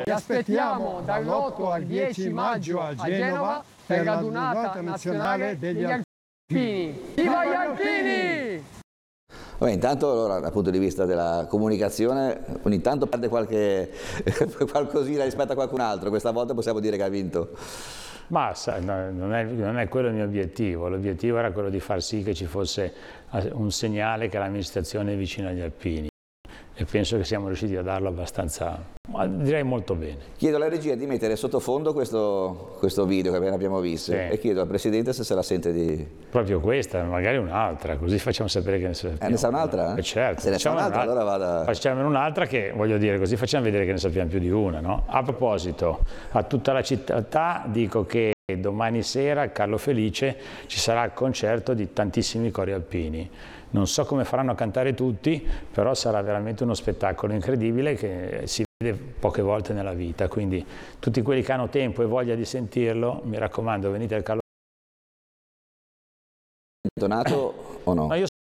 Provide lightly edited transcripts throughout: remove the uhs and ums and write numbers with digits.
Vi aspettiamo dall'8 al 10 maggio a Genova per la radunata nazionale degli alpini. Viva gli alpini! Vabbè, intanto allora, dal punto di vista della comunicazione ogni tanto perde qualcosina rispetto a qualcun altro, questa volta possiamo dire che ha vinto. Ma sai, non è quello il mio obiettivo, l'obiettivo era quello di far sì che ci fosse un segnale che l'amministrazione è vicina agli alpini e penso che siamo riusciti a darlo abbastanza, direi molto bene. Chiedo alla regia di mettere sottofondo questo video che appena abbiamo visto, sì. E chiedo al Presidente se la sente di... Proprio questa, magari un'altra, così facciamo sapere che ne sappiamo. Ne sa un'altra? Certo. Se ne sa un'altra allora vada... Facciamo un'altra che, voglio dire, così facciamo vedere che ne sappiamo più di una, no? A proposito, a tutta la città dico che domani sera a Carlo Felice ci sarà il concerto di tantissimi cori alpini. Non so come faranno a cantare tutti, però sarà veramente uno spettacolo incredibile che si vede poche volte nella vita, quindi tutti quelli che hanno tempo e voglia di sentirlo, mi raccomando, venite al Carlo Felice. Donato o no? No, io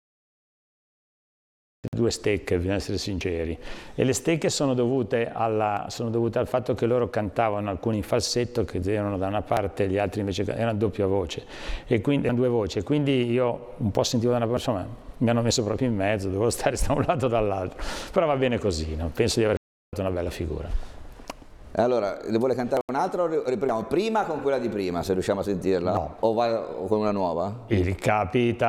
due stecche, bisogna essere sinceri, e le stecche sono dovute al fatto che loro cantavano alcuni in falsetto che erano da una parte e gli altri invece erano a doppia voce, e quindi erano due voci, quindi io un po' sentivo da una parte, insomma mi hanno messo proprio in mezzo, dovevo stare da un lato o dall'altro, però va bene così, no? Penso di aver fatto una bella figura. Allora, le vuole cantare un'altra o riprendiamo prima con quella di prima, se riusciamo a sentirla? No. O con una nuova? Il capitano